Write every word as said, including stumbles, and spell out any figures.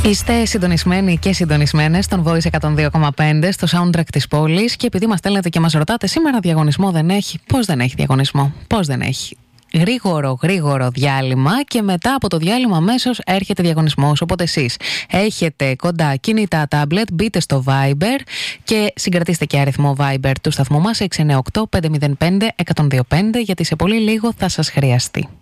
Είστε συντονισμένοι και συντονισμένες στον Voice εκατόν δύο κόμμα πέντε, στο soundtrack της πόλης. Και επειδή μας στέλνετε και μας ρωτάτε, σήμερα διαγωνισμό δεν έχει. Πώς δεν έχει διαγωνισμό, πώς δεν έχει? Γρήγορο, γρήγορο διάλειμμα και μετά από το διάλειμμα αμέσως έρχεται διαγωνισμός. Οπότε εσείς έχετε κοντά κινητά, tablet, μπείτε στο Viber και συγκρατήστε και αριθμό Viber του σταθμού μας έξι εννιά οκτώ πέντε μηδέν πέντε ένα μηδέν δύο πέντε, γιατί σε πολύ λίγο θα σας χρειαστεί.